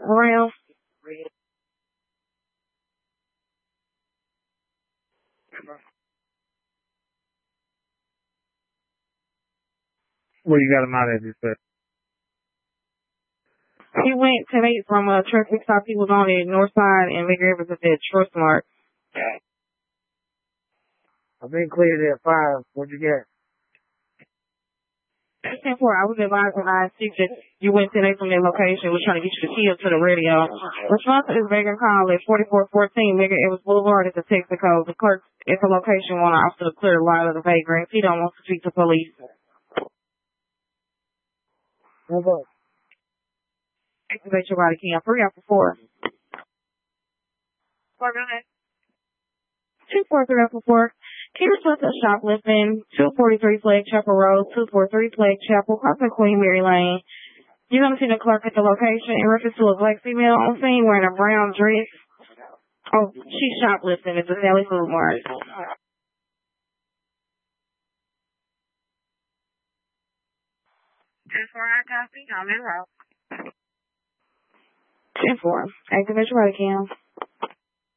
around. Where you got him out at, you said? He went to meet from a traffic stop. He was on the north side and Big Rivers at the Trustmark. I've been cleared at 5. What'd you get? 10-4, I was advised when I see that you went to from their location. We're trying to get you the key up to the radio. Response to this Vega call at 4414 Vega Evans Boulevard at the Texaco. The clerk at the location want to offer to clear a lot of the vagrants. He don't want to speak to police. What's up? Activate your body cam. 3 after 4. 243 after 4. Can you split the shoplifting? 243 Flag Chapel Road, 243 Flag Chapel, crossing Queen Mary Lane. You're going to see the clerk at the location in reference to a black female on scene wearing a brown dress. Oh, she's shoplifting at the Sally Food Mart. Just for our copy, I'm in route. 10-4. Activate your body cam.